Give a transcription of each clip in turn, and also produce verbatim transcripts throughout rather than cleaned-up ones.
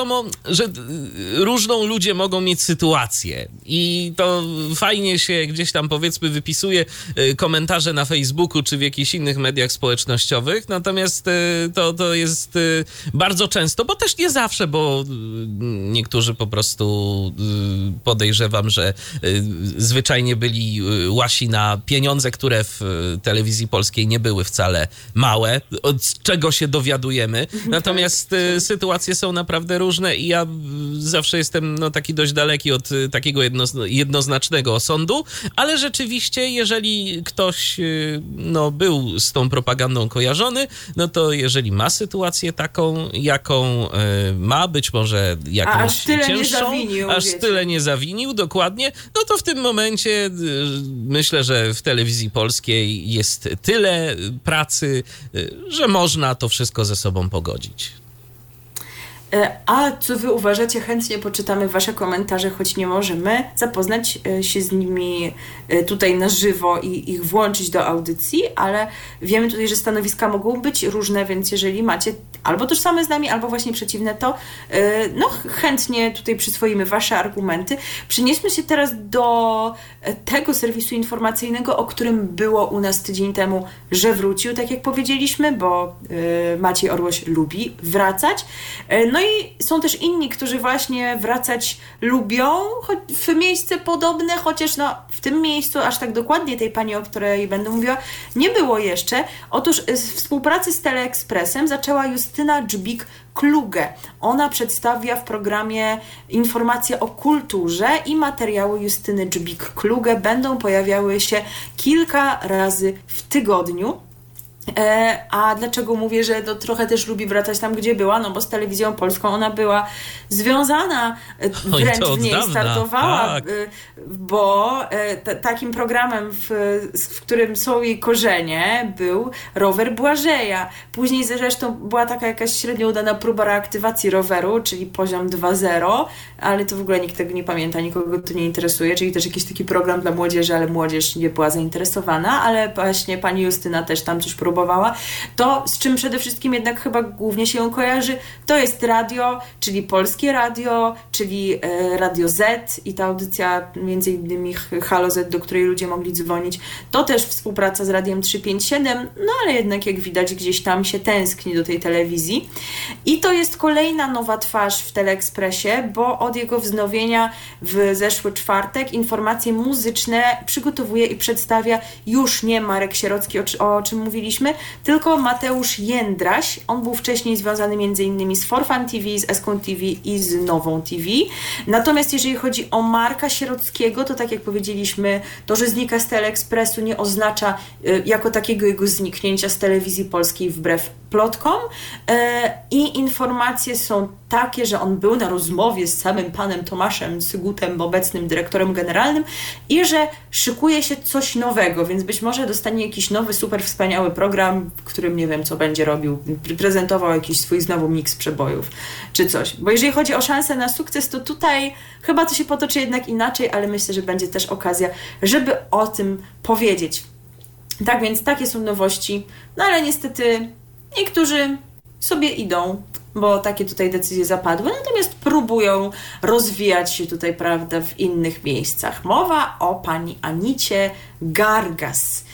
wiadomo, że różną ludzie mogą mieć sytuację i to fajnie się gdzieś tam, powiedzmy, wypisuje komentarze na Facebooku czy w jakichś innych mediach społecznościowych, natomiast to, to jest bardzo często, bo też nie zawsze, bo niektórzy po prostu podejrzewam, że zwyczajnie byli łasi na pieniądze, które w telewizji polskiej nie były wcale małe, od czego się dowiadujemy. Natomiast sytuacje są naprawdę różne i ja zawsze jestem no, taki dość daleki od takiego jedno, jednoznacznego osądu, ale rzeczywiście, jeżeli ktoś no, był z tą propagandą kojarzony, no to jeżeli ma sytuację taką, jaką ma, być może jakąś A aż tyle cięższą, nie zawinił, aż wiecie. tyle nie zawinił, dokładnie, no to w tym momencie myślę, że w telewizji polskiej jest tyle pracy, że można to wszystko ze sobą pogodzić. A co wy uważacie? Chętnie poczytamy wasze komentarze, choć nie możemy zapoznać się z nimi tutaj na żywo i ich włączyć do audycji, ale wiemy tutaj, że stanowiska mogą być różne, więc jeżeli macie albo tożsame z nami, albo właśnie przeciwne, to no chętnie tutaj przyswoimy wasze argumenty. Przenieśmy się teraz do tego serwisu informacyjnego, o którym było u nas tydzień temu, że wrócił, tak jak powiedzieliśmy, bo Maciej Orłoś lubi wracać. No i są też inni, którzy właśnie wracać lubią choć w miejsce podobne, chociaż no, w tym miejscu aż tak dokładnie tej pani, o której będę mówiła, nie było jeszcze. Otóż w współpracy z Teleekspresem zaczęła Justyna Dżbik-Kluge. Ona przedstawia w programie informacje o kulturze i materiały Justyny Dżbik-Kluge będą pojawiały się kilka razy w tygodniu. E, a dlaczego mówię, że to trochę też lubi wracać tam, gdzie była? No bo z telewizją polską ona była związana, wręcz w niej dawna. startowała, tak. bo e, t- takim programem, w, w którym są jej korzenie, był Rower Błażeja. Później zresztą była taka jakaś średnio udana próba reaktywacji roweru, czyli poziom dwa zero, ale to w ogóle nikt tego nie pamięta, nikogo to nie interesuje, czyli też jakiś taki program dla młodzieży, ale młodzież nie była zainteresowana, ale właśnie pani Justyna też tam coś próbowała. To, z czym przede wszystkim jednak chyba głównie się ją kojarzy, to jest radio, czyli Polskie Radio, czyli e, Radio Z i ta audycja między innymi Halo Z, do której ludzie mogli dzwonić. To też współpraca z Radiem trzysta pięćdziesiąt siedem, no ale jednak jak widać gdzieś tam się tęskni do tej telewizji. I to jest kolejna nowa twarz w Teleekspresie, bo od jego wznowienia w zeszły czwartek informacje muzyczne przygotowuje i przedstawia już nie Marek Sierocki, o, o czym mówiliśmy, tylko Mateusz Jędraś. On był wcześniej związany między innymi z Forfan T V, z Eską T V i z Nową T V. Natomiast jeżeli chodzi o Marka Sierockiego, to tak jak powiedzieliśmy, to, że znika z Teleekspresu, nie oznacza y, jako takiego jego zniknięcia z telewizji polskiej wbrew plotkom. Y, I informacje są takie, że on był na rozmowie z samym panem Tomaszem Sygutem, obecnym dyrektorem generalnym, i że szykuje się coś nowego, więc być może dostanie jakiś nowy, super wspaniały program, w którym nie wiem, co będzie robił, prezentował jakiś swój znowu miks przebojów, czy coś. Bo jeżeli chodzi o szansę na sukces, to tutaj chyba to się potoczy jednak inaczej, ale myślę, że będzie też okazja, żeby o tym powiedzieć. Tak więc takie są nowości, no ale niestety niektórzy sobie idą, bo takie tutaj decyzje zapadły, natomiast próbują rozwijać się tutaj, prawda, w innych miejscach. Mowa o pani Anicie Gargas.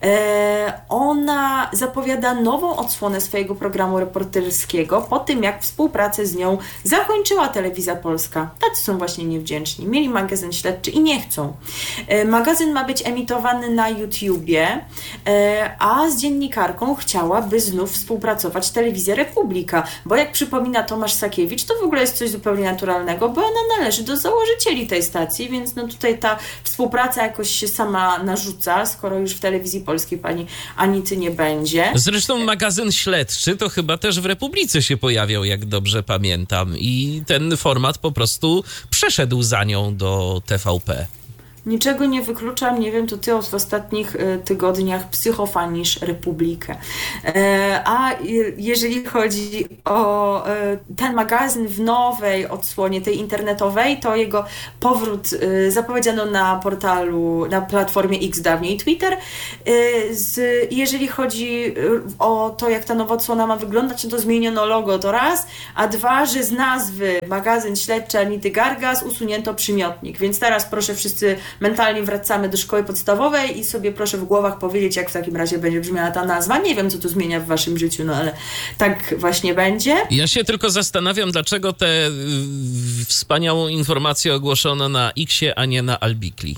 E, ona zapowiada nową odsłonę swojego programu reporterskiego po tym, jak współpracę z nią zakończyła Telewizja Polska. Tacy są właśnie niewdzięczni. Mieli magazyn śledczy i nie chcą. E, magazyn ma być emitowany na YouTubie, e, a z dziennikarką chciałaby znów współpracować Telewizja Republika, bo jak przypomina Tomasz Sakiewicz, to w ogóle jest coś zupełnie naturalnego, bo ona należy do założycieli tej stacji, więc no tutaj ta współpraca jakoś się sama narzuca, skoro już w Telewizji Polskiej pani Anity nie będzie. Zresztą magazyn śledczy to chyba też w Republice się pojawiał, jak dobrze pamiętam, i ten format po prostu przeszedł za nią do T V P. Niczego nie wykluczam, nie wiem, to ty w ostatnich y, tygodniach psychofanisz Republikę. E, a jeżeli chodzi o y, ten magazyn w nowej odsłonie, tej internetowej, to jego powrót y, zapowiedziano na portalu, na platformie X, dawniej Twitter. Y, z, jeżeli chodzi y, o to, jak ta nowa odsłona ma wyglądać, no to zmieniono logo, to raz, a dwa, że z nazwy magazyn śledczy Anity Gargas usunięto przymiotnik, więc teraz proszę wszyscy mentalnie wracamy do szkoły podstawowej i sobie proszę w głowach powiedzieć, jak w takim razie będzie brzmiała ta nazwa. Nie wiem, co to zmienia w waszym życiu, no ale tak właśnie będzie. Ja się tylko zastanawiam, dlaczego tę y, wspaniałą informację ogłoszono na Xie, a nie na Albikli.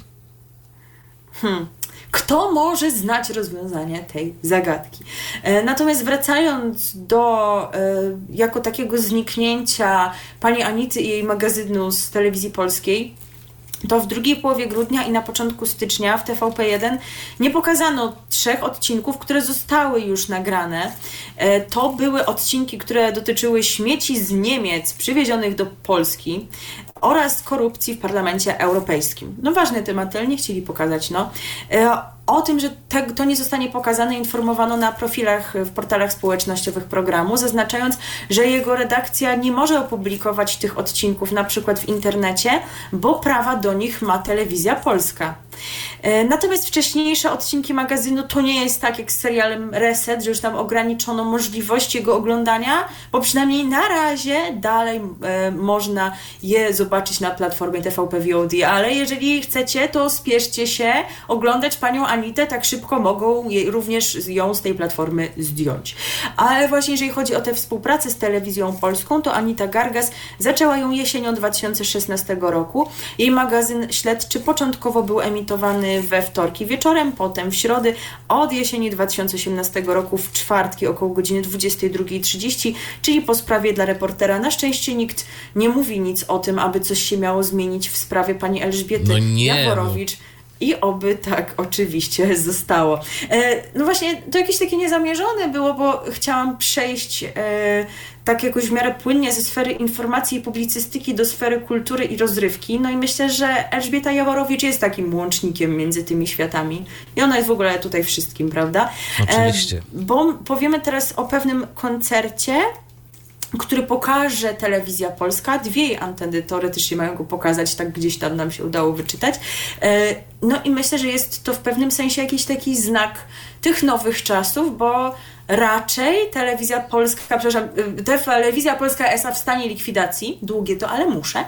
Hmm. Kto może znać rozwiązanie tej zagadki? Natomiast wracając do jako takiego zniknięcia pani Anity i jej magazynu z telewizji polskiej, to w drugiej połowie grudnia i na początku stycznia w T V P jeden nie pokazano trzech odcinków, które zostały już nagrane. To były odcinki, które dotyczyły śmieci z Niemiec przywiezionych do Polski oraz korupcji w Parlamencie Europejskim. No ważny temat, ale nie chcieli pokazać, no. O tym, że te, to nie zostanie pokazane, informowano na profilach w portalach społecznościowych programu, zaznaczając, że jego redakcja nie może opublikować tych odcinków na przykład w internecie, bo prawa do nich ma Telewizja Polska. Natomiast wcześniejsze odcinki magazynu to nie jest tak jak z serialem Reset, że już tam ograniczono możliwość jego oglądania, bo przynajmniej na razie dalej e, można je zobaczyć na platformie T V P V O D, ale jeżeli chcecie, to spieszcie się oglądać panią Anitę, tak szybko mogą je, również ją z tej platformy zdjąć. Ale właśnie jeżeli chodzi o tę współpracę z Telewizją Polską, to Anita Gargas zaczęła ją jesienią dwa tysiące szesnastego roku. Jej magazyn śledczy początkowo był emitowany we wtorki wieczorem, potem w środy, od jesieni dwa tysiące osiemnastego roku w czwartki około godziny dwudziestej drugiej trzydzieści, czyli po sprawie dla reportera. Na szczęście nikt nie mówi nic o tym, aby coś się miało zmienić w sprawie pani Elżbiety no nie, Jaworowicz. I oby tak oczywiście zostało. E, no właśnie, to jakieś takie niezamierzone było, bo chciałam przejść e, tak jakoś w miarę płynnie ze sfery informacji i publicystyki do sfery kultury i rozrywki. No i myślę, że Elżbieta Jaworowicz jest takim łącznikiem między tymi światami. I ona jest w ogóle tutaj wszystkim, prawda? Oczywiście. E, bo powiemy teraz o pewnym koncercie, który pokaże Telewizja Polska. Dwie jej anteny teoretycznie mają go pokazać, tak gdzieś tam nam się udało wyczytać. No i myślę, że jest to w pewnym sensie jakiś taki znak tych nowych czasów, bo raczej Telewizja Polska, przepraszam, Telewizja Polska S A w stanie likwidacji, długie to, ale muszę,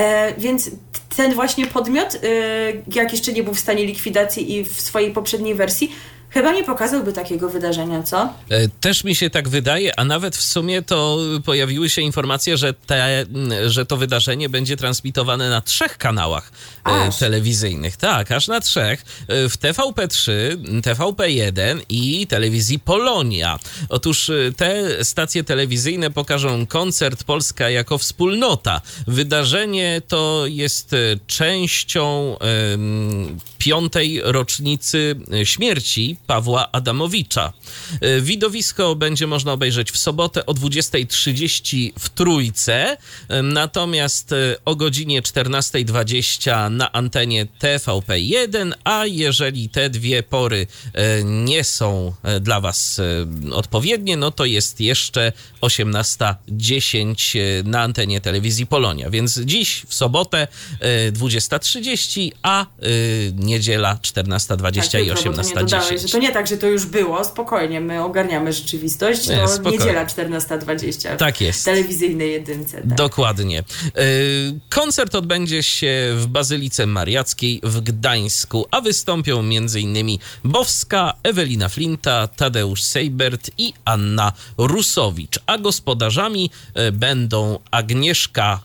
więc ten właśnie podmiot, jak jeszcze nie był w stanie likwidacji i w swojej poprzedniej wersji, chyba nie pokazałby takiego wydarzenia, co? Też mi się tak wydaje, a nawet w sumie to pojawiły się informacje, że, te, że to wydarzenie będzie transmitowane na trzech kanałach aż. telewizyjnych. Tak, aż na trzech. W T V P trzy, T V P jeden i telewizji Polonia. Otóż te stacje telewizyjne pokażą koncert Polska jako wspólnota. Wydarzenie to jest częścią um, piątej rocznicy śmierci Pawła Adamowicza. Widowisko będzie można obejrzeć w sobotę o dwudziestej trzydzieści w Trójce, natomiast o godzinie czternastej dwadzieścia na antenie T V P jeden, a jeżeli te dwie pory nie są dla Was odpowiednie, no to jest jeszcze osiemnasta dziesięć na antenie telewizji Polonia. Więc dziś w sobotę dwudziesta trzydzieści, a niedziela czternasta dwadzieścia tak, i osiemnasta dziesięć. Że to nie tak, że to już było, spokojnie, my ogarniamy rzeczywistość, to nie, niedziela czternasta dwadzieścia. Tak jest. W telewizyjnej jedynce. Tak. Dokładnie. Koncert odbędzie się w Bazylice Mariackiej w Gdańsku, a wystąpią m.in. Bowska, Ewelina Flinta, Tadeusz Seibert i Anna Rusowicz, a gospodarzami będą Agnieszka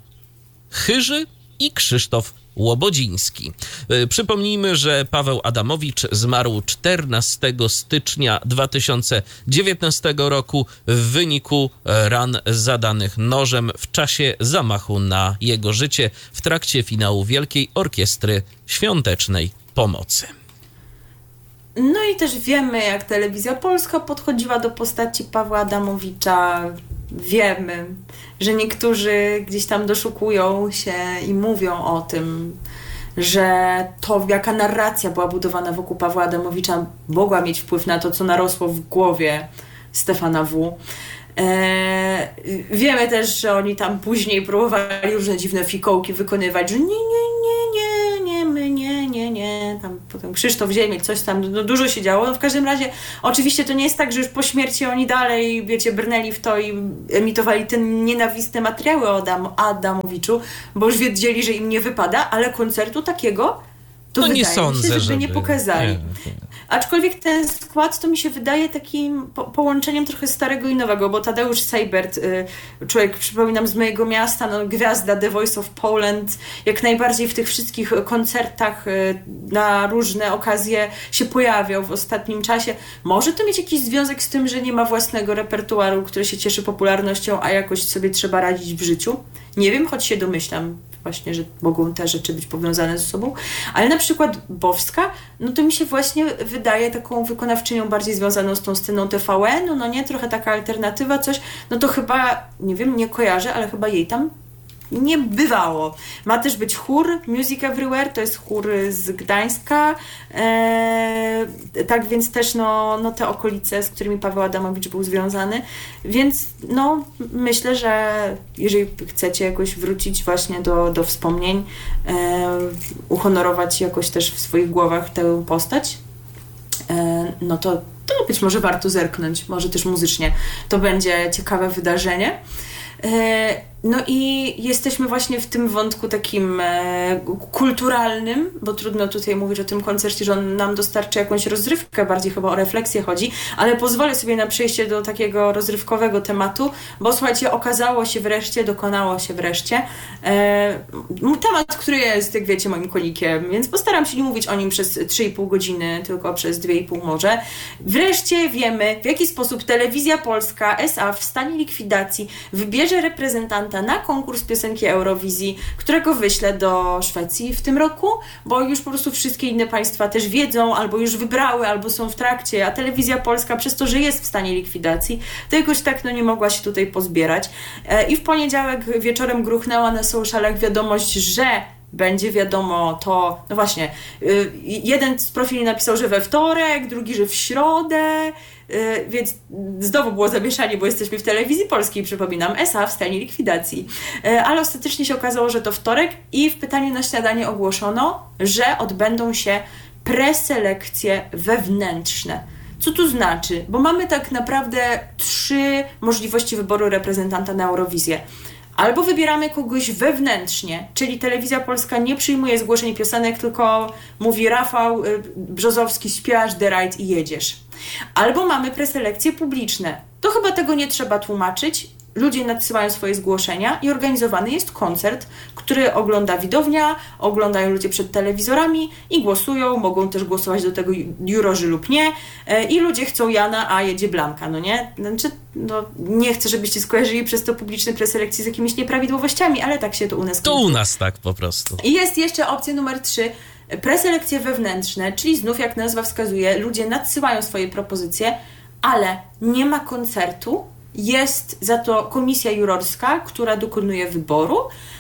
Chyży i Krzysztof Łobodziński. Przypomnijmy, że Paweł Adamowicz zmarł czternastego stycznia dwa tysiące dziewiętnastego roku w wyniku ran zadanych nożem w czasie zamachu na jego życie w trakcie finału Wielkiej Orkiestry Świątecznej Pomocy. No i też wiemy, jak Telewizja Polska podchodziła do postaci Pawła Adamowicza. Wiemy, że niektórzy gdzieś tam doszukują się i mówią o tym, że to, jaka narracja była budowana wokół Pawła Adamowicza, mogła mieć wpływ na to, co narosło w głowie Stefana W. Eee, wiemy też, że oni tam później próbowali różne dziwne fikołki wykonywać, że nie, nie, nie, nie, nie, my nie, nie, nie, tam potem Krzysztof Ziemiel, coś tam, no dużo się działo. No w każdym razie, oczywiście to nie jest tak, że już po śmierci oni dalej, wiecie, brnęli w to i emitowali te nienawistne materiały o Adam, Adamowiczu, bo już wiedzieli, że im nie wypada, ale koncertu takiego to no wydaje nie sądzę, mi się, żeby, żeby nie pokazali. Nie, nie. Aczkolwiek ten skład to mi się wydaje takim po- połączeniem trochę starego i nowego, bo Tadeusz Seibert, y, człowiek, przypominam, z mojego miasta, no, gwiazda The Voice of Poland, jak najbardziej w tych wszystkich koncertach y, na różne okazje się pojawiał w ostatnim czasie. Może to mieć jakiś związek z tym, że nie ma własnego repertuaru, który się cieszy popularnością, a jakoś sobie trzeba radzić w życiu? Nie wiem, choć się domyślam właśnie, że mogą te rzeczy być powiązane ze sobą, ale na przykład Bowska, no to mi się właśnie wydaje taką wykonawczynią bardziej związaną z tą sceną T V N-u, no nie, trochę taka alternatywa, coś, no to chyba, nie wiem, nie kojarzę, ale chyba jej tam nie bywało. Ma też być chór Music Everywhere, to jest chór z Gdańska, eee, tak więc też no, no te okolice, z którymi Paweł Adamowicz był związany, więc no myślę, że jeżeli chcecie jakoś wrócić właśnie do, do wspomnień, eee, uhonorować jakoś też w swoich głowach tę postać, eee, no to, to być może warto zerknąć, może też muzycznie. To będzie ciekawe wydarzenie. No i jesteśmy właśnie w tym wątku takim e, kulturalnym, bo trudno tutaj mówić o tym koncercie, że on nam dostarczy jakąś rozrywkę, bardziej chyba o refleksję chodzi, ale pozwolę sobie na przejście do takiego rozrywkowego tematu, bo słuchajcie, okazało się wreszcie, dokonało się wreszcie e, temat, który jest, jak wiecie, moim konikiem, więc postaram się nie mówić o nim przez trzy i pół godziny, tylko przez dwie i pół może. Wreszcie wiemy, w jaki sposób Telewizja Polska S A w stanie likwidacji wybierze reprezentanta na konkurs piosenki Eurowizji, którego wyślę do Szwecji w tym roku, bo już po prostu wszystkie inne państwa też wiedzą, albo już wybrały, albo są w trakcie, a Telewizja Polska przez to, że jest w stanie likwidacji, to jakoś tak no nie mogła się tutaj pozbierać. I w poniedziałek wieczorem gruchnęła na socialach wiadomość, że będzie wiadomo to, no właśnie, jeden z profili napisał, że we wtorek, drugi, że w środę, więc znowu było zamieszanie, bo jesteśmy w Telewizji Polskiej, przypominam, S A w stanie likwidacji. Ale ostatecznie się okazało, że to wtorek i w pytaniu na śniadanie ogłoszono, że odbędą się preselekcje wewnętrzne. Co to znaczy? Bo mamy tak naprawdę trzy możliwości wyboru reprezentanta na Eurowizję. Albo wybieramy kogoś wewnętrznie, czyli Telewizja Polska nie przyjmuje zgłoszeń piosenek, tylko mówi Rafał Brzozowski, śpiewasz The Right i jedziesz. Albo mamy preselekcje publiczne. To chyba tego nie trzeba tłumaczyć. Ludzie nadsyłają swoje zgłoszenia i organizowany jest koncert, który ogląda widownia, oglądają ludzie przed telewizorami i głosują, mogą też głosować do tego jurorzy lub nie i ludzie chcą Jana, a jedzie Blanka, no nie? Znaczy, no, nie chcę, żebyście skojarzyli przez to publiczne preselekcje z jakimiś nieprawidłowościami, ale tak się to u nas To kończy. U nas tak po prostu. I jest jeszcze opcja numer trzy, preselekcje wewnętrzne, czyli znów jak nazwa wskazuje, ludzie nadsyłają swoje propozycje, ale nie ma koncertu, jest za to komisja jurorska, która dokonuje wyboru,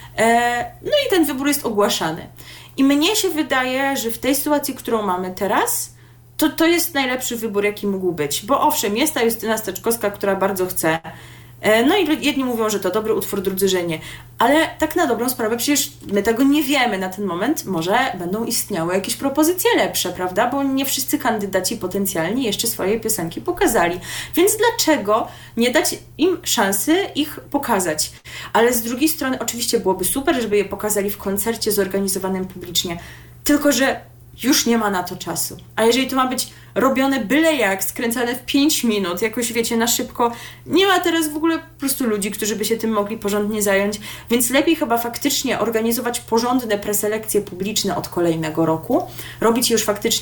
no i ten wybór jest ogłaszany. I mnie się wydaje, że w tej sytuacji, którą mamy teraz, to to jest najlepszy wybór, jaki mógł być. Bo owszem, jest ta Justyna Steczkowska, która bardzo chce. No i jedni mówią, że to dobry utwór, drudzy, że nie. Ale tak na dobrą sprawę, przecież my tego nie wiemy na ten moment. Może będą istniały jakieś propozycje lepsze, prawda? Bo nie wszyscy kandydaci potencjalni jeszcze swoje piosenki pokazali. Więc dlaczego nie dać im szansy ich pokazać? Ale z drugiej strony oczywiście byłoby super, żeby je pokazali w koncercie zorganizowanym publicznie. Tylko że już nie ma na to czasu. A jeżeli to ma być robione byle jak, skręcane w pięć minut, jakoś wiecie, na szybko, nie ma teraz w ogóle po prostu ludzi, którzy by się tym mogli porządnie zająć, więc lepiej chyba faktycznie organizować porządne preselekcje publiczne od kolejnego roku, robić je już faktycznie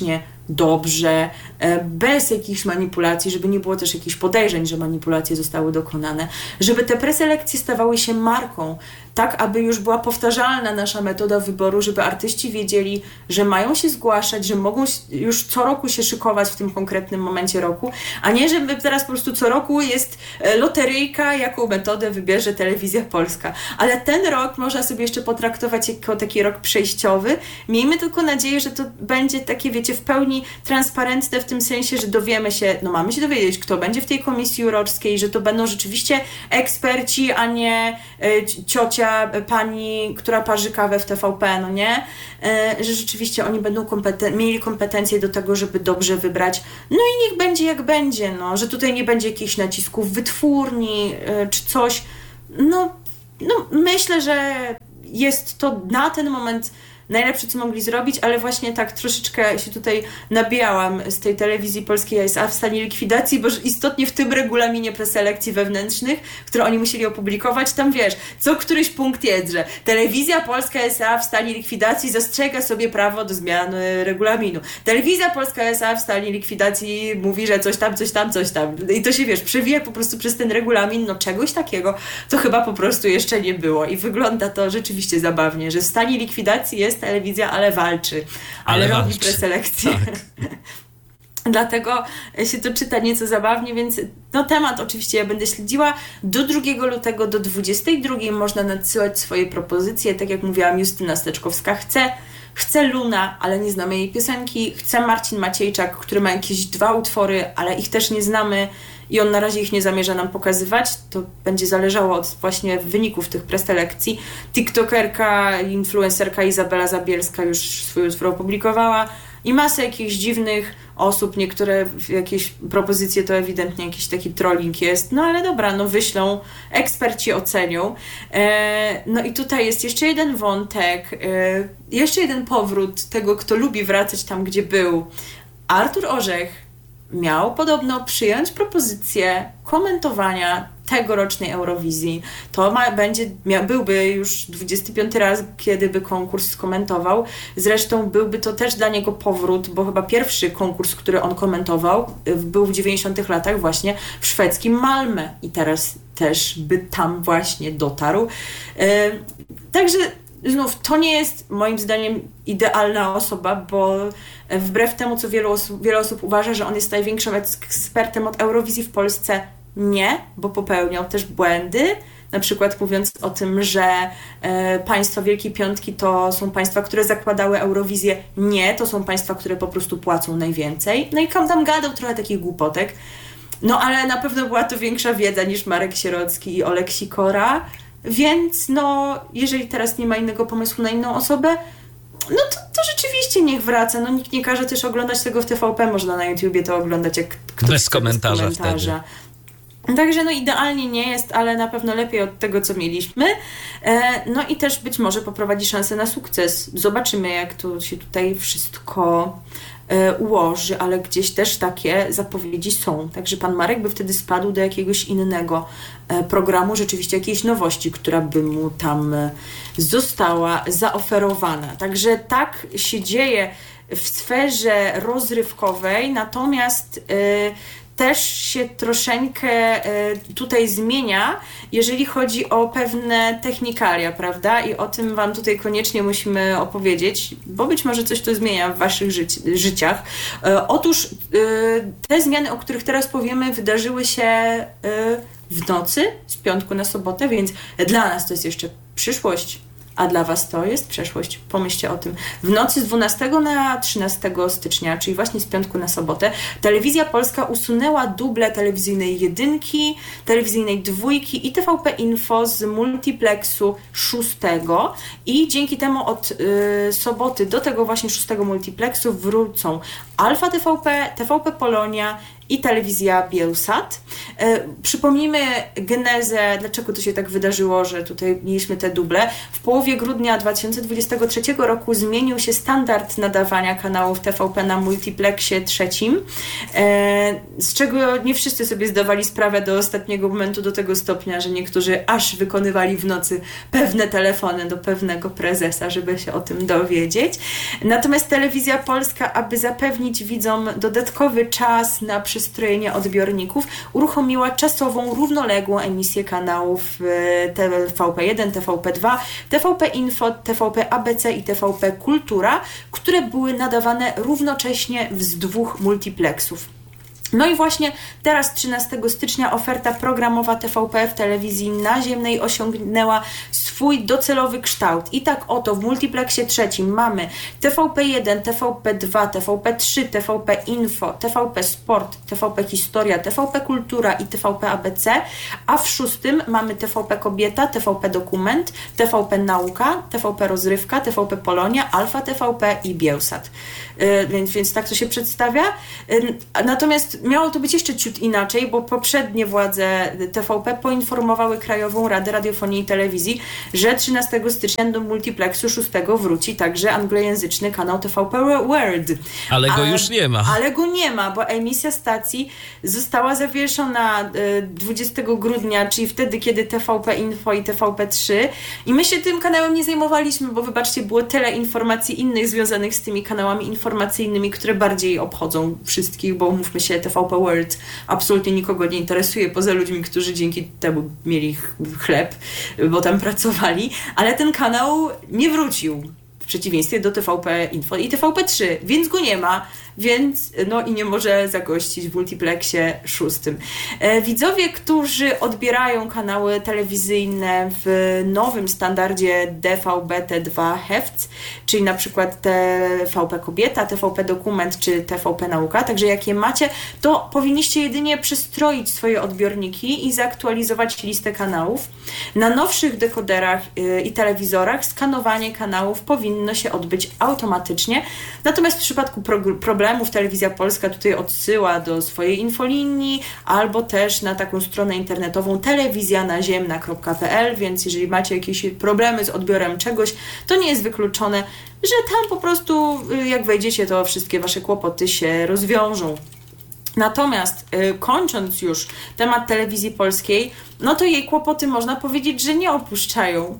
dobrze, bez jakichś manipulacji, żeby nie było też jakichś podejrzeń, że manipulacje zostały dokonane, żeby te preselekcje stawały się marką, tak aby już była powtarzalna nasza metoda wyboru, żeby artyści wiedzieli, że mają się zgłaszać, że mogą już co roku się szykować w tym konkretnym momencie roku, a nie, żeby teraz po prostu co roku jest loteryjka, jaką metodę wybierze Telewizja Polska. Ale ten rok można sobie jeszcze potraktować jako taki rok przejściowy. Miejmy tylko nadzieję, że to będzie takie, wiecie, w pełni transparentne w tym sensie, że dowiemy się, no mamy się dowiedzieć, kto będzie w tej komisji jurorskiej, że to będą rzeczywiście eksperci, a nie y, ciocia pani, która parzy kawę w T V P, no nie? E, że rzeczywiście oni będą kompeten- mieli kompetencje do tego, żeby dobrze wybrać. No i niech będzie jak będzie, no. Że tutaj nie będzie jakichś nacisków wytwórni e, czy coś. No, no myślę, że jest to na ten moment najlepsze, co mogli zrobić, ale właśnie tak troszeczkę się tutaj nabijałam z tej Telewizji Polskiej S A w stanie likwidacji, bo istotnie w tym regulaminie preselekcji wewnętrznych, które oni musieli opublikować, tam wiesz, co któryś punkt jest, że Telewizja Polska S A w stanie likwidacji zastrzega sobie prawo do zmiany regulaminu. Telewizja Polska S A w stanie likwidacji mówi, że coś tam, coś tam, coś tam. I to się, wiesz, przewija po prostu przez ten regulamin, no czegoś takiego to chyba po prostu jeszcze nie było. I wygląda to rzeczywiście zabawnie, że w stanie likwidacji jest telewizja, ale walczy, ale, ale robi walczy. Preselekcję. Tak. Dlatego się to czyta nieco zabawnie, więc no temat oczywiście ja będę śledziła. Do drugiego lutego do dwudziestego drugiego można nadsyłać swoje propozycje. Tak jak mówiłam, Justyna Steczkowska chce, chce Luna, ale nie znamy jej piosenki. Chce Marcin Maciejczak, który ma jakieś dwa utwory, ale ich też nie znamy i on na razie ich nie zamierza nam pokazywać. To będzie zależało od właśnie wyników tych preselekcji. TikTokerka, influencerka Izabela Zabielska już swój utwór opublikowała i masę jakichś dziwnych osób, niektóre jakieś propozycje to ewidentnie jakiś taki trolling jest, no ale dobra, no wyślą, eksperci ocenią. E, no i tutaj jest jeszcze jeden wątek, e, jeszcze jeden powrót tego, kto lubi wracać tam, gdzie był. Artur Orzech miał podobno przyjąć propozycję komentowania tegorocznej Eurowizji. To ma, będzie, mia, byłby już dwudziesty piąty raz, kiedy by konkurs skomentował. Zresztą byłby to też dla niego powrót, bo chyba pierwszy konkurs, który on komentował, był w dziewięćdziesiątych latach właśnie w szwedzkim Malmö i teraz też by tam właśnie dotarł. Yy, także znów, to nie jest moim zdaniem idealna osoba, bo wbrew temu, co wielu osób, wiele osób uważa, że on jest największym ekspertem od Eurowizji w Polsce, nie, bo popełniał też błędy, na przykład mówiąc o tym, że e, państwa Wielkiej Piątki to są państwa, które zakładały Eurowizję. Nie, to są państwa, które po prostu płacą najwięcej. No i tam, tam gadał trochę takich głupotek. No ale na pewno była to większa wiedza niż Marek Sierocki i Olek Sikora. Więc no, jeżeli teraz nie ma innego pomysłu na inną osobę, no to, to rzeczywiście niech wraca. No nikt nie każe też oglądać tego w T V P, można na YouTubie to oglądać, jak ktoś bez komentarza, bez komentarza. Także no idealnie nie jest, ale na pewno lepiej od tego, co mieliśmy. No i też być może poprowadzi szansę na sukces. Zobaczymy, jak to się tutaj wszystko ułoży, ale gdzieś też takie zapowiedzi są. Także pan Marek by wtedy spadł do jakiegoś innego programu, rzeczywiście jakiejś nowości, która by mu tam została zaoferowana. Także tak się dzieje w sferze rozrywkowej, natomiast też się troszeczkę tutaj zmienia, jeżeli chodzi o pewne technikalia, prawda? I o tym wam tutaj koniecznie musimy opowiedzieć, bo być może coś to zmienia w waszych życi- życiach. Otóż te zmiany, o których teraz powiemy, wydarzyły się w nocy z piątku na sobotę, więc dla nas to jest jeszcze przyszłość, a dla was to jest przeszłość. Pomyślcie o tym. W nocy z dwunastego na trzynastego stycznia, czyli właśnie z piątku na sobotę, Telewizja Polska usunęła duble telewizyjnej jedynki, telewizyjnej dwójki i T V P Info z multiplexu szóstego i dzięki temu od y, soboty do tego właśnie szóstego multiplexu wrócą Alfa T V P, T V P Polonia i telewizja Bielsat. Przypomnijmy genezę, dlaczego to się tak wydarzyło, że tutaj mieliśmy te duble. W połowie grudnia dwa tysiące dwudziestego trzeciego roku zmienił się standard nadawania kanałów T V P na multiplexie trzecim, z czego nie wszyscy sobie zdawali sprawę do ostatniego momentu, do tego stopnia, że niektórzy aż wykonywali w nocy pewne telefony do pewnego prezesa, żeby się o tym dowiedzieć. Natomiast Telewizja Polska, aby zapewnić widzom dodatkowy czas na przystrojenie odbiorników, uruchomiła czasową, równoległą emisję kanałów T V P jeden, T V P dwa, T V P Info, T V P A B C i T V P Kultura, które były nadawane równocześnie z dwóch multiplexów. No i właśnie teraz, trzynastego stycznia, oferta programowa T V P w telewizji naziemnej osiągnęła swój docelowy kształt. I tak oto w multiplexie trzecim mamy T V P jeden, T V P dwa, T V P trzy, T V P Info, T V P Sport, T V P Historia, T V P Kultura i T V P A B C, a w szóstym mamy T V P Kobieta, T V P Dokument, T V P Nauka, T V P Rozrywka, T V P Polonia, Alfa T V P i Bielsat. Yy, więc, więc tak to się przedstawia. Yy, natomiast miało to być jeszcze ciut inaczej, bo poprzednie władze T V P poinformowały Krajową Radę Radiofonii i Telewizji, że trzynastego stycznia do multiplexu szóstego wróci także anglojęzyczny kanał T V P World. Ale go ale, już nie ma. Ale go nie ma, bo emisja stacji została zawieszona dwudziestego grudnia, czyli wtedy, kiedy T V P Info i T V P trzy, i my się tym kanałem nie zajmowaliśmy, bo wybaczcie, było tyle informacji innych związanych z tymi kanałami informacyjnymi, które bardziej obchodzą wszystkich, bo mówmy się, T V P World absolutnie nikogo nie interesuje, poza ludźmi, którzy dzięki temu mieli chleb, bo tam pracowali, ale ten kanał nie wrócił, w przeciwieństwie do T V P Info i T V P trzy, więc go nie ma, więc no i nie może zagościć w multiplexie szóstym. E, widzowie, którzy odbierają kanały telewizyjne w nowym standardzie D V B T dwa Heft, czyli na przykład T V P Kobieta, T V P Dokument czy T V P Nauka, także jak je macie, to powinniście jedynie przystroić swoje odbiorniki i zaktualizować listę kanałów. Na nowszych dekoderach yy, i telewizorach skanowanie kanałów powinno się odbyć automatycznie, natomiast w przypadku pro- problemów Telewizja Polska tutaj odsyła do swojej infolinii albo też na taką stronę internetową telewizja naziemna kropka p l, więc jeżeli macie jakieś problemy z odbiorem czegoś, to nie jest wykluczone, że tam po prostu jak wejdziecie, to wszystkie wasze kłopoty się rozwiążą. Natomiast yy, kończąc już temat Telewizji Polskiej, no to jej kłopoty można powiedzieć, że nie opuszczają.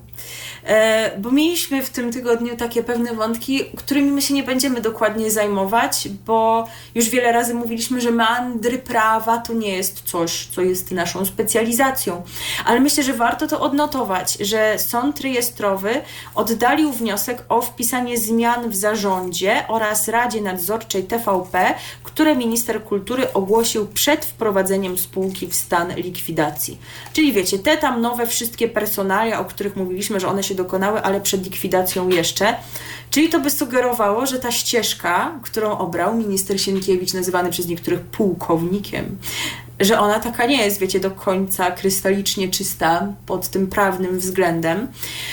E, bo mieliśmy w tym tygodniu takie pewne wątki, którymi my się nie będziemy dokładnie zajmować, bo już wiele razy mówiliśmy, że meandry prawa to nie jest coś, co jest naszą specjalizacją. Ale myślę, że warto to odnotować, że Sąd Rejestrowy oddalił wniosek o wpisanie zmian w zarządzie oraz Radzie Nadzorczej T V P, które minister kultury ogłosił przed wprowadzeniem spółki w stan likwidacji. Czyli wiecie, te tam nowe wszystkie personalia, o których mówiliśmy, że one się dokonały, ale przed likwidacją jeszcze. Czyli to by sugerowało, że ta ścieżka, którą obrał minister Sienkiewicz, nazywany przez niektórych pułkownikiem, że ona taka nie jest, wiecie, do końca krystalicznie czysta pod tym prawnym względem.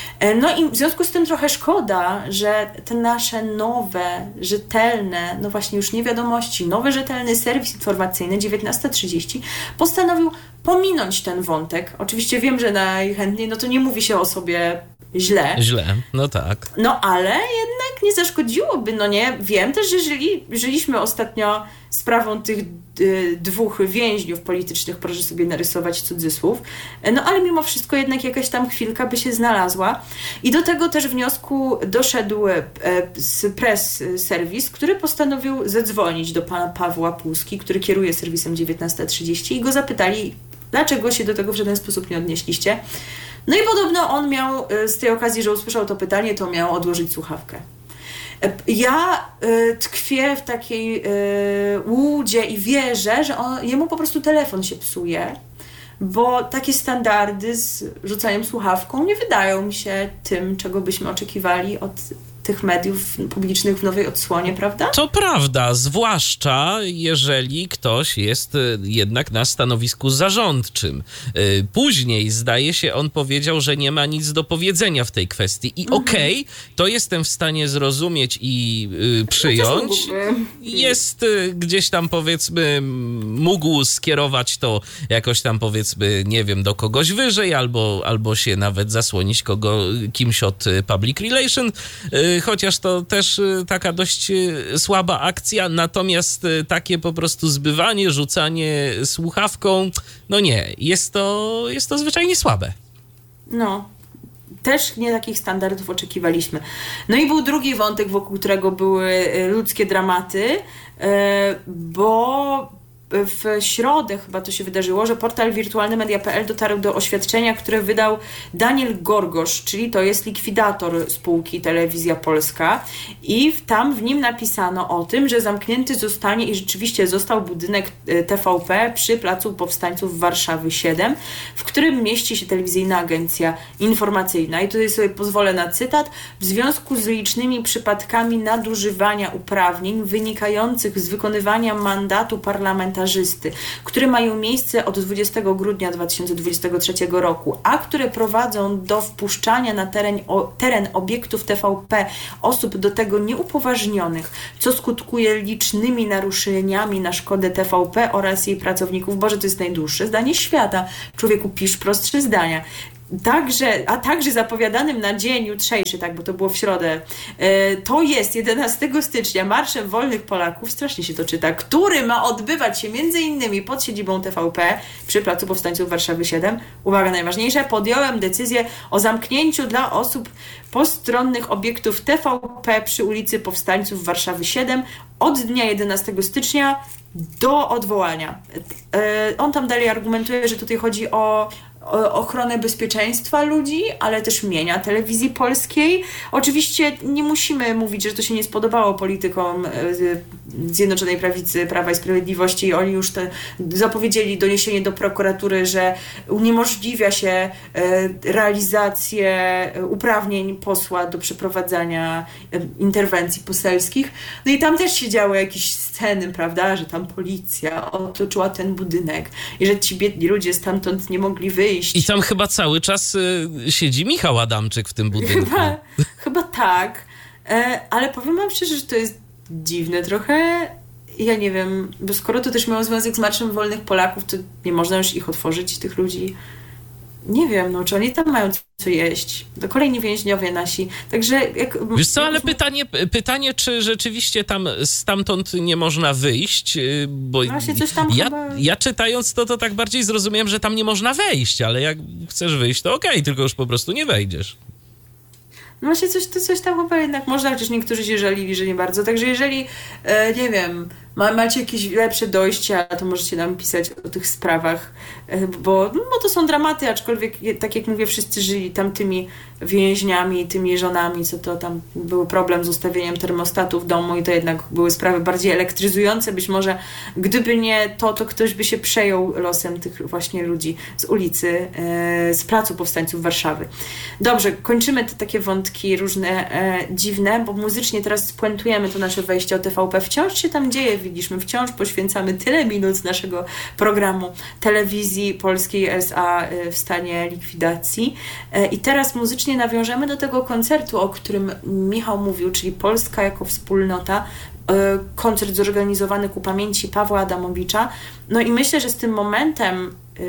No i w związku z tym trochę szkoda, że te nasze nowe, rzetelne, no właśnie już nie wiadomości, nowy rzetelny serwis informacyjny dziewiętnasta trzydzieści postanowił pominąć ten wątek. Oczywiście wiem, że najchętniej no to nie mówi się o sobie źle. Źle, no tak. No ale jednak nie zaszkodziłoby, no nie? Wiem też, że żyli, żyliśmy ostatnio sprawą tych y, dwóch więźniów politycznych, proszę sobie narysować cudzysłów, no ale mimo wszystko jednak jakaś tam chwilka by się znalazła. I do tego też wniosku doszedł y, z Press Service, który postanowił zadzwonić do pana Pawła Płuski, który kieruje serwisem dziewiętnasta trzydzieści, i go zapytali, dlaczego się do tego w żaden sposób nie odnieśliście. No i podobno on miał z tej okazji, że usłyszał to pytanie, to miał odłożyć słuchawkę. Ja y, tkwię w takiej y, łudzie i wierzę, że on, jemu po prostu telefon się psuje, bo takie standardy z rzucaniem słuchawką nie wydają mi się tym, czego byśmy oczekiwali od tych mediów publicznych w nowej odsłonie, prawda? To prawda, zwłaszcza jeżeli ktoś jest jednak na stanowisku zarządczym. Później, zdaje się, on powiedział, że nie ma nic do powiedzenia w tej kwestii. I mhm. okej, okay, to jestem w stanie zrozumieć i y, przyjąć. Jest y, gdzieś tam, powiedzmy, mógł skierować to jakoś tam, powiedzmy, nie wiem, do kogoś wyżej, albo, albo się nawet zasłonić kogo, kimś od public relation, y, chociaż to też y, taka dość y, słaba akcja, natomiast y, takie po prostu zbywanie, rzucanie słuchawką, no nie, jest to, jest to zwyczajnie słabe. No, też nie takich standardów oczekiwaliśmy. No i był drugi wątek, wokół którego były ludzkie dramaty, bo w środę chyba to się wydarzyło, że portal wirtualny media kropka pe el dotarł do oświadczenia, które wydał Daniel Gorgosz, czyli to jest likwidator spółki Telewizja Polska, i tam w nim napisano o tym, że zamknięty zostanie i rzeczywiście został budynek T V P przy Placu Powstańców Warszawy siedem, w którym mieści się telewizyjna agencja informacyjna. I tutaj sobie pozwolę na cytat. W związku z licznymi przypadkami nadużywania uprawnień wynikających z wykonywania mandatu parlamentarnego, które mają miejsce od dwudziestego grudnia dwa tysiące dwudziestego trzeciego roku, a które prowadzą do wpuszczania na teren, o, teren obiektów T V P osób do tego nieupoważnionych, co skutkuje licznymi naruszeniami na szkodę T V P oraz jej pracowników. Boże, to jest najdłuższe zdanie świata. Człowieku, pisz prostsze zdania. Także, a także zapowiadanym na dzień jutrzejszy, tak, bo to było w środę, to jest jedenastego stycznia Marszem Wolnych Polaków, strasznie się to czyta, który ma odbywać się między innymi pod siedzibą T V P przy Placu Powstańców Warszawy siedem. Uwaga, najważniejsze, podjąłem decyzję o zamknięciu dla osób postronnych obiektów T V P przy ulicy Powstańców Warszawy siedem od dnia jedenastego stycznia do odwołania. On tam dalej argumentuje, że tutaj chodzi o o ochronę bezpieczeństwa ludzi, ale też mienia Telewizji Polskiej. Oczywiście nie musimy mówić, że to się nie spodobało politykom Zjednoczonej Prawicy, Prawa i Sprawiedliwości. Oni już te zapowiedzieli doniesienie do prokuratury, że uniemożliwia się realizację uprawnień posła do przeprowadzania interwencji poselskich. No i tam też się działy jakieś sceny, prawda, że tam policja otoczyła ten budynek i że ci biedni ludzie stamtąd nie mogli wyjść. I tam chyba cały czas y, siedzi Michał Adamczyk w tym budynku. Chyba, chyba tak, e, ale powiem wam szczerze, że to jest dziwne trochę. Ja nie wiem, bo skoro to też miało związek z Marszem Wolnych Polaków, to nie można już ich otworzyć, tych ludzi. Nie wiem, no czy oni tam mają co jeść. To kolejni więźniowie nasi. Także jak... Wiesz co, ale pytanie, pytanie, czy rzeczywiście tam stamtąd nie można wyjść, bo właśnie coś tam ja, chyba... ja czytając to, to tak bardziej zrozumiałem, że tam nie można wejść, ale jak chcesz wyjść, to okej, okay, tylko już po prostu nie wejdziesz. No właśnie coś, to coś tam chyba jednak można, chociaż niektórzy się żalili, że nie bardzo. Także jeżeli, e, nie wiem, ma, macie jakieś lepsze dojścia, to możecie nam pisać o tych sprawach, e, bo, no, bo to są dramaty, aczkolwiek, tak jak mówię, wszyscy żyli tam tymi więźniami, tymi żonami, co to tam był problem z ustawieniem termostatu w domu i to jednak były sprawy bardziej elektryzujące. Być może gdyby nie to, to ktoś by się przejął losem tych właśnie ludzi z ulicy, e, z Placu Powstańców Warszawy. Dobrze, kończymy te takie wątki różne, e, dziwne, bo muzycznie teraz spuentujemy to nasze wejście o T V P. Wciąż się tam dzieje, widzisz, my wciąż poświęcamy tyle minut naszego programu Telewizji Polskiej S A w stanie likwidacji. E, I teraz muzycznie nawiążemy do tego koncertu, o którym Michał mówił, czyli Polska jako wspólnota, e, koncert zorganizowany ku pamięci Pawła Adamowicza. No i myślę, że z tym momentem e,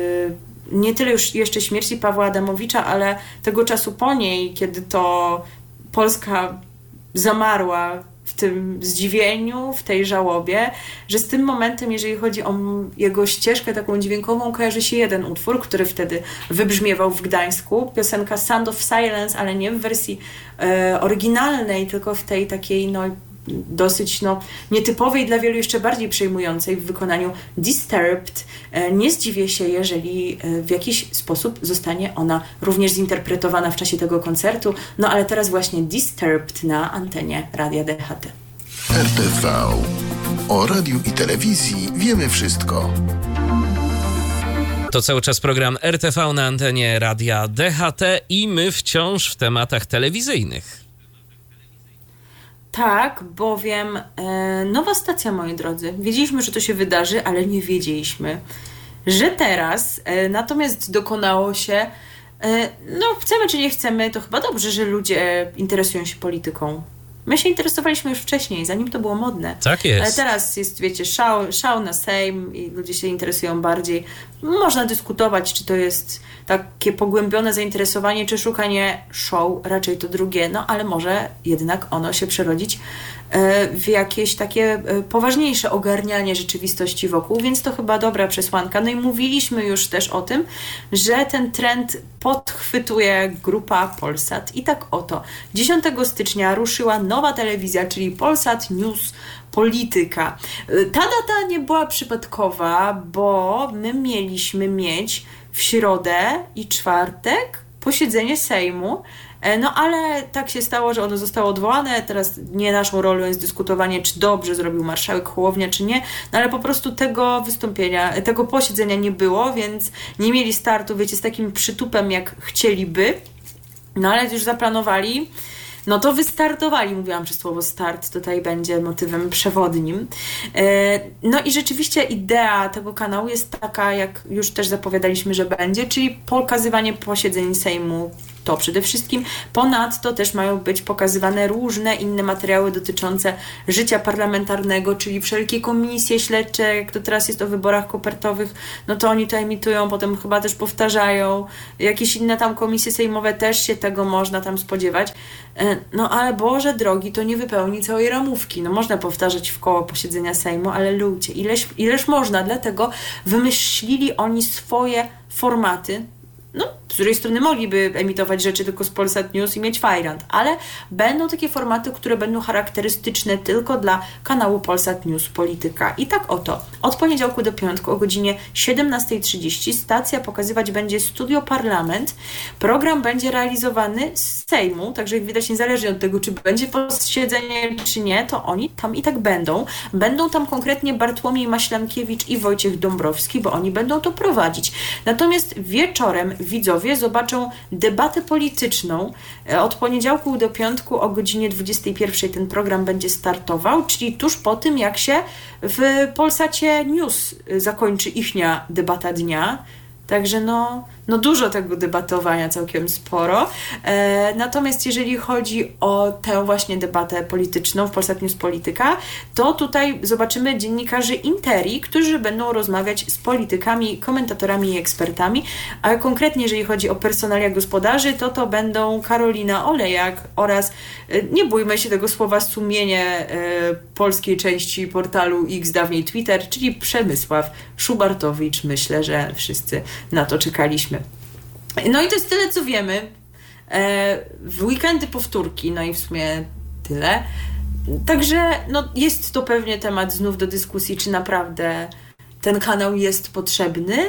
nie tyle już jeszcze śmierci Pawła Adamowicza, ale tego czasu po niej, kiedy to Polska zamarła w tym zdziwieniu, w tej żałobie, że z tym momentem, jeżeli chodzi o jego ścieżkę taką dźwiękową, kojarzy się jeden utwór, który wtedy wybrzmiewał w Gdańsku. Piosenka Sound of Silence, ale nie w wersji e, oryginalnej, tylko w tej takiej no, dosyć no, nietypowej, dla wielu jeszcze bardziej przejmującej w wykonaniu Disturbed. Nie zdziwię się, jeżeli w jakiś sposób zostanie ona również zinterpretowana w czasie tego koncertu. No ale teraz właśnie Disturbed na antenie Radia D H T. R T V. O radiu i telewizji wiemy wszystko. To cały czas program R T V na antenie Radia D H T i my wciąż w tematach telewizyjnych. Tak, bowiem e, nowa stacja, moi drodzy. Wiedzieliśmy, że to się wydarzy, ale nie wiedzieliśmy, że teraz e, natomiast dokonało się, e, no chcemy czy nie chcemy, to chyba dobrze, że ludzie interesują się polityką. My się interesowaliśmy już wcześniej, zanim to było modne. Tak jest. Ale teraz jest, wiecie, szał, szał na Sejm i ludzie się interesują bardziej. Można dyskutować, czy to jest takie pogłębione zainteresowanie, czy szukanie show, raczej to drugie, no ale może jednak ono się przerodzić w jakieś takie poważniejsze ogarnianie rzeczywistości wokół, więc to chyba dobra przesłanka. No i mówiliśmy już też o tym, że ten trend podchwytuje grupa Polsat. I tak oto, dziesiątego stycznia ruszyła nowa telewizja, czyli Polsat News Polityka. Ta data nie była przypadkowa, bo my mieliśmy mieć w środę i czwartek posiedzenie Sejmu. No ale tak się stało, że ono zostało odwołane. Teraz nie naszą rolą jest dyskutowanie, czy dobrze zrobił marszałek Hołownia, czy nie. No ale po prostu tego wystąpienia, tego posiedzenia nie było, więc nie mieli startu, wiecie, z takim przytupem, jak chcieliby. No ale już zaplanowali. No to wystartowali, mówiłam, że słowo start tutaj będzie motywem przewodnim. No i rzeczywiście idea tego kanału jest taka, jak już też zapowiadaliśmy, że będzie, czyli pokazywanie posiedzeń Sejmu, to przede wszystkim. Ponadto też mają być pokazywane różne inne materiały dotyczące życia parlamentarnego, czyli wszelkie komisje śledcze, jak to teraz jest o wyborach kopertowych, no to oni to emitują, potem chyba też powtarzają. Jakieś inne tam komisje sejmowe też się tego można tam spodziewać. No ale Boże drogi, to nie wypełni całej ramówki. No można powtarzać w koło posiedzenia Sejmu, ale ludzie, ileż, ileż można, dlatego wymyślili oni swoje formaty. No, z drugiej strony mogliby emitować rzeczy tylko z Polsat News i mieć fajrant, ale będą takie formaty, które będą charakterystyczne tylko dla kanału Polsat News Polityka. I tak oto, od poniedziałku do piątku o godzinie siedemnasta trzydzieści stacja pokazywać będzie Studio Parlament. Program będzie realizowany z Sejmu, także jak widać, niezależnie od tego, czy będzie posiedzenie, czy nie, to oni tam i tak będą. Będą tam konkretnie Bartłomiej Maślankiewicz i Wojciech Dąbrowski, bo oni będą to prowadzić. Natomiast wieczorem widzowie zobaczą debatę polityczną. Od poniedziałku do piątku o godzinie dwudziestej pierwszej ten program będzie startował, czyli tuż po tym, jak się w Polsacie News zakończy ichnia debata dnia. Także no, no dużo tego debatowania, całkiem sporo. E, natomiast jeżeli chodzi o tę właśnie debatę polityczną w Polsat News Polityka, to tutaj zobaczymy dziennikarzy Interi, którzy będą rozmawiać z politykami, komentatorami i ekspertami, a konkretnie jeżeli chodzi o personalia gospodarzy, to to będą Karolina Olejak oraz, e, nie bójmy się tego słowa, sumienie e, polskiej części portalu X, dawniej Twitter, czyli Przemysław Szubartowicz. Myślę, że wszyscy na to czekaliśmy. No i to jest tyle, co wiemy. W weekendy powtórki, no i w sumie tyle. Także no, jest to pewnie temat znów do dyskusji, czy naprawdę ten kanał jest potrzebny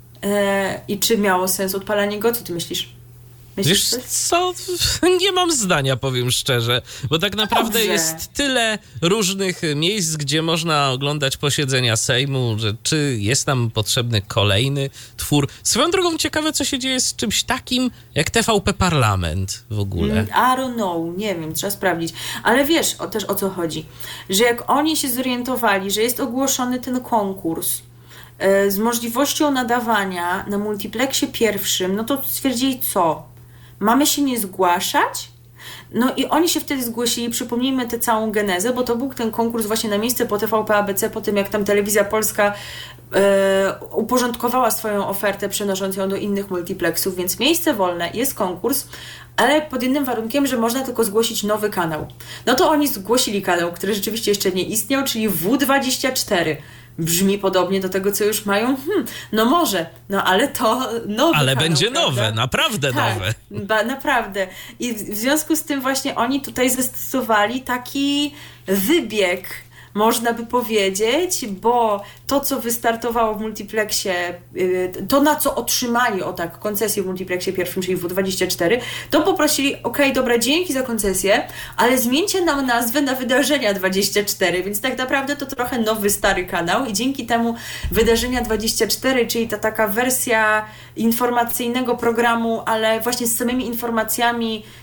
i czy miało sens odpalanie go. Co ty myślisz? Wiesz co? Nie mam zdania, powiem szczerze, bo tak naprawdę Dobrze. Jest tyle różnych miejsc, gdzie można oglądać posiedzenia Sejmu, że czy jest nam potrzebny kolejny twór. Swoją drogą ciekawe, co się dzieje z czymś takim jak T V P Parlament w ogóle. I don't know, nie wiem, trzeba sprawdzić. Ale wiesz o, też o co chodzi, że jak oni się zorientowali, że jest ogłoszony ten konkurs z możliwością nadawania na multiplexie pierwszym, no to stwierdzili co? Mamy się nie zgłaszać? No i oni się wtedy zgłosili, przypomnijmy tę całą genezę, bo to był ten konkurs właśnie na miejsce po T V P A B C, po tym jak tam Telewizja Polska e, uporządkowała swoją ofertę, przenosząc ją do innych multiplexów, więc miejsce wolne, jest konkurs, ale pod jednym warunkiem, że można tylko zgłosić nowy kanał. No to oni zgłosili kanał, który rzeczywiście jeszcze nie istniał, czyli W dwadzieścia cztery. Brzmi podobnie do tego, co już mają. Hmm, no może, no ale to nowy Ale kanał, będzie prawda? nowe, naprawdę tak, nowe. Ba, naprawdę. I w, w związku z tym właśnie oni tutaj zastosowali taki wybieg, można by powiedzieć, bo to, co wystartowało w multiplexie, to na co otrzymali o tak koncesję w multiplexie pierwszym, czyli W dwadzieścia cztery, to poprosili, okej, okay, dobra, dzięki za koncesję, ale zmieńcie nam nazwę na Wydarzenia dwadzieścia cztery, więc tak naprawdę to trochę nowy, stary kanał i dzięki temu Wydarzenia dwadzieścia cztery, czyli ta taka wersja informacyjnego programu, ale właśnie z samymi informacjami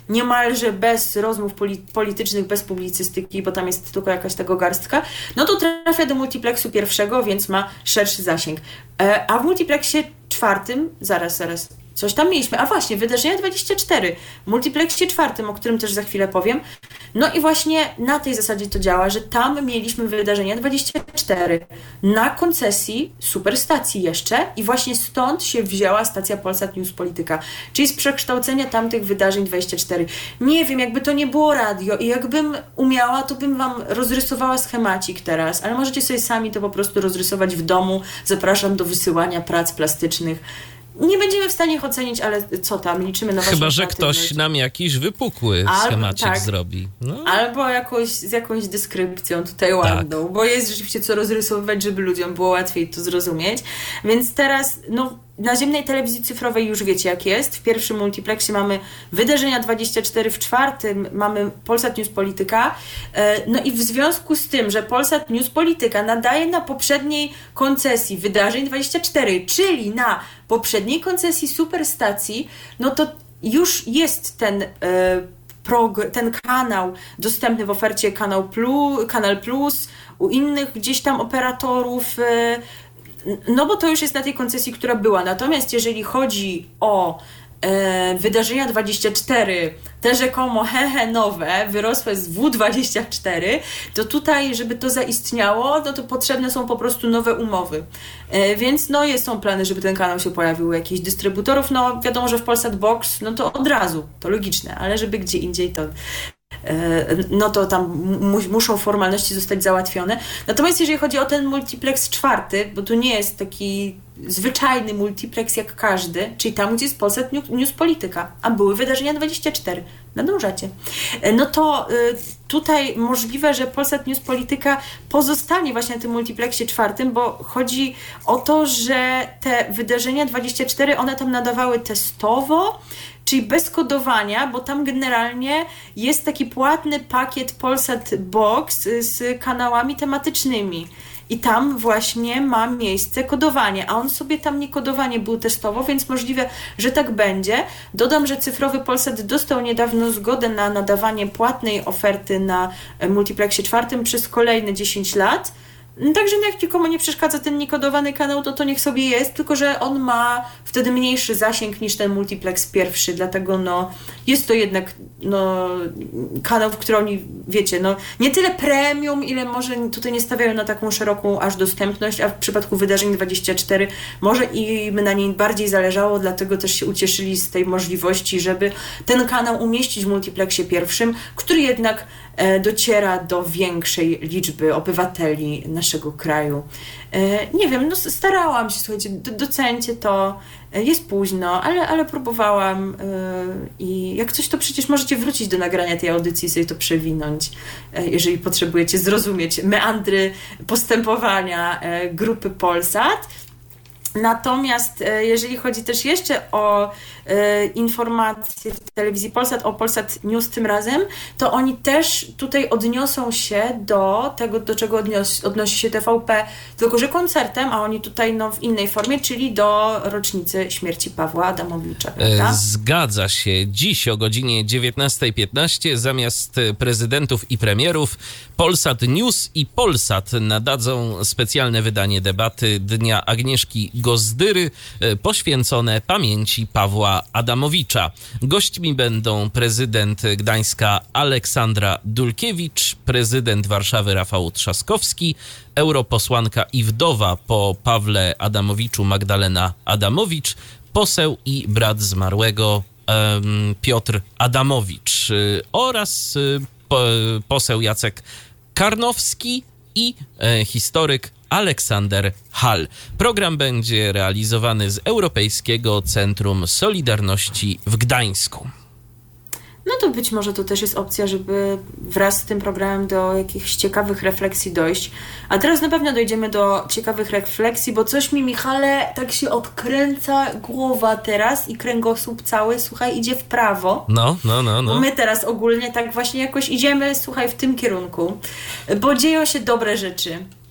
niemalże bez rozmów poli- politycznych, bez publicystyki, bo tam jest tylko jakaś tego garstka, no to trafia do multiplexu pierwszego, więc ma szerszy zasięg. E, a w multiplexie czwartym, zaraz, zaraz, coś tam mieliśmy. A właśnie, Wydarzenia dwadzieścia cztery. W multiplexie czwartym, o którym też za chwilę powiem. No i właśnie na tej zasadzie to działa, że tam mieliśmy Wydarzenia dwadzieścia cztery na koncesji Superstacji jeszcze i właśnie stąd się wzięła stacja Polsat News Polityka, czyli z przekształcenia tamtych Wydarzeń dwadzieścia cztery. Nie wiem, jakby to nie było radio i jakbym umiała, to bym wam rozrysowała schemacik teraz, ale możecie sobie sami to po prostu rozrysować w domu. Zapraszam do wysyłania prac plastycznych. Nie będziemy w stanie ich ocenić, ale co tam, liczymy na waszą Chyba że ktoś nam jakiś wypukły schemacik tak, zrobi. No. Albo jakoś, z jakąś deskrypcją tutaj ładną, tak. Bo jest rzeczywiście co rozrysowywać, żeby ludziom było łatwiej to zrozumieć. Więc teraz, no, naziemnej telewizji cyfrowej już wiecie jak jest. W pierwszym multiplexie mamy Wydarzenia dwadzieścia cztery, w czwartym mamy Polsat News Polityka. No i w związku z tym, że Polsat News Polityka nadaje na poprzedniej koncesji Wydarzeń dwadzieścia cztery, czyli na poprzedniej koncesji Superstacji, no to już jest ten, prog- ten kanał dostępny w ofercie Kanał Plus, Kanal Plus, u innych gdzieś tam operatorów. No bo to już jest na tej koncesji, która była. Natomiast jeżeli chodzi o e, Wydarzenia dwadzieścia cztery, te rzekomo hehe nowe, wyrosłe z W dwadzieścia cztery, to tutaj, żeby to zaistniało, no to potrzebne są po prostu nowe umowy. E, więc no jest, są plany, żeby ten kanał się pojawił u jakichś dystrybutorów. No wiadomo, że w Polsat Box, no to od razu, to logiczne, ale żeby gdzie indziej to... no to tam mu- muszą formalności zostać załatwione. Natomiast jeżeli chodzi o ten multiplex czwarty, bo to nie jest taki zwyczajny multiplex jak każdy, czyli tam, gdzie jest Polsat News Polityka, a były Wydarzenia dwadzieścia cztery. Nadążacie. No to tutaj możliwe, że Polsat News Polityka pozostanie właśnie na tym multiplexie czwartym, bo chodzi o to, że te Wydarzenia dwadzieścia cztery, one tam nadawały testowo, czyli bez kodowania, bo tam generalnie jest taki płatny pakiet Polsat Box z kanałami tematycznymi. I tam właśnie ma miejsce kodowanie, a on sobie tam nie kodowanie był testowo, więc możliwe, że tak będzie. Dodam, że cyfrowy Polsat dostał niedawno zgodę na nadawanie płatnej oferty na multiplexie czwartym przez kolejne dziesięć lat. Także no jak nikomu nie przeszkadza ten niekodowany kanał, to to niech sobie jest, tylko że on ma wtedy mniejszy zasięg niż ten multiplex pierwszy, dlatego no jest to jednak no, kanał, w którym oni, wiecie, no nie tyle premium, ile może tutaj nie stawiają na taką szeroką aż dostępność, a w przypadku Wydarzeń dwadzieścia cztery może im na niej bardziej zależało, dlatego też się ucieszyli z tej możliwości, żeby ten kanał umieścić w multiplexie pierwszym, który jednak dociera do większej liczby obywateli naszego kraju. Nie wiem, no starałam się, słuchajcie, docencie to, jest późno, ale, ale próbowałam i jak coś, to przecież możecie wrócić do nagrania tej audycji i sobie to przewinąć, jeżeli potrzebujecie zrozumieć meandry postępowania grupy Polsat. Natomiast jeżeli chodzi też jeszcze o e, informacje w telewizji Polsat, o Polsat News tym razem, to oni też tutaj odniosą się do tego, do czego odnios, odnosi się T V P, tylko że koncertem, a oni tutaj no, w innej formie, czyli do rocznicy śmierci Pawła Adamowicza. Prawda? Zgadza się. Dziś o godzinie dziewiętnasta piętnaście zamiast prezydentów i premierów Polsat News i Polsat nadadzą specjalne wydanie debaty Dnia Agnieszki Gozdyry poświęcone pamięci Pawła Adamowicza. Gośćmi będą prezydent Gdańska Aleksandra Dulkiewicz, prezydent Warszawy Rafał Trzaskowski, europosłanka i wdowa po Pawle Adamowiczu Magdalena Adamowicz, poseł i brat zmarłego um, Piotr Adamowicz y, oraz y, po, poseł Jacek Karnowski i e, historyk Aleksander Hall. Program będzie realizowany z Europejskiego Centrum Solidarności w Gdańsku. No to być może to też jest opcja, żeby wraz z tym programem do jakichś ciekawych refleksji dojść. A teraz na pewno dojdziemy do ciekawych refleksji, bo coś mi, Michale, tak się odkręca głowa teraz i kręgosłup cały, słuchaj, idzie w prawo. No, no, no, no. Bo my teraz ogólnie tak właśnie jakoś idziemy, słuchaj, w tym kierunku, bo dzieją się dobre rzeczy.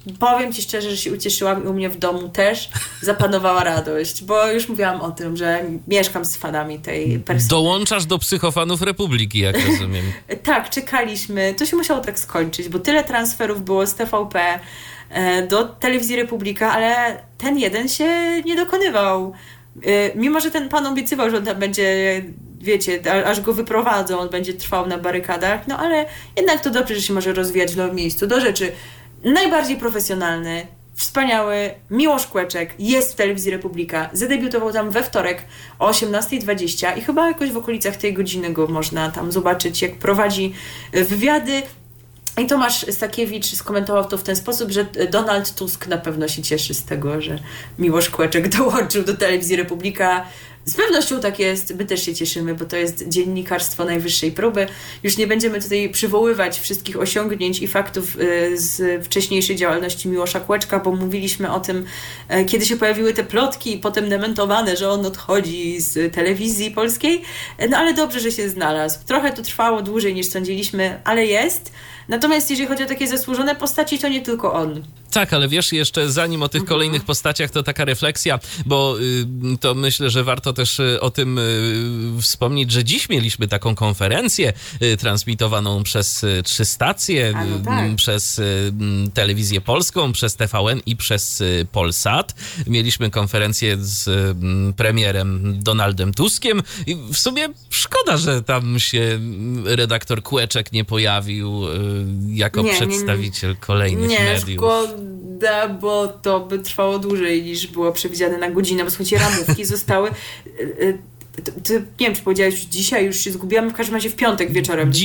powiem Ci szczerze, że się ucieszyłam i u mnie w domu też zapanowała radość, bo już mówiłam o tym, że mieszkam z fanami tej persony. Dołączasz do psychofanów Republiki, jak rozumiem. Tak, czekaliśmy. To się musiało tak skończyć, bo tyle transferów było z T V P do Telewizji Republika, ale ten jeden się nie dokonywał. Mimo że ten pan obiecywał, że on tam będzie, wiecie, aż go wyprowadzą, on będzie trwał na barykadach, no ale jednak to dobrze, że się może rozwijać w nowym miejscu. Do rzeczy, najbardziej profesjonalny, wspaniały Miłosz Kłeczek jest w Telewizji Republika. Zadebiutował tam we wtorek o osiemnasta dwadzieścia i chyba jakoś w okolicach tej godziny go można tam zobaczyć, jak prowadzi wywiady. I Tomasz Stakiewicz skomentował to w ten sposób, że Donald Tusk na pewno się cieszy z tego, że Miłosz Kłeczek dołączył do Telewizji Republika. Z pewnością tak jest, my też się cieszymy, bo to jest dziennikarstwo najwyższej próby. Już nie będziemy tutaj przywoływać wszystkich osiągnięć i faktów z wcześniejszej działalności Miłosza Kłeczka, bo mówiliśmy o tym, kiedy się pojawiły te plotki i potem dementowane, że on odchodzi z telewizji polskiej. No ale dobrze, że się znalazł. Trochę to trwało dłużej niż sądziliśmy, ale jest. Natomiast jeżeli chodzi o takie zasłużone postaci, to nie tylko on. Tak, ale wiesz, jeszcze zanim o tych mhm. kolejnych postaciach, to taka refleksja, bo y, to myślę, że warto też y, o tym y, wspomnieć, że dziś mieliśmy taką konferencję y, transmitowaną przez y, trzy stacje, A, no tak. y, przez y, Telewizję Polską, przez T V N i przez y, Polsat. Mieliśmy konferencję z y, premierem Donaldem Tuskiem i w sumie szkoda, że tam się redaktor Kłeczek nie pojawił y, jako nie, przedstawiciel nie, nie. kolejnych nie, mediów. Da, bo to by trwało dłużej niż było przewidziane na godzinę, bo słuchajcie, ramówki zostały... Ty, nie wiem, czy powiedziałeś już dzisiaj, już się zgubiłam, w każdym razie w piątek wieczorem.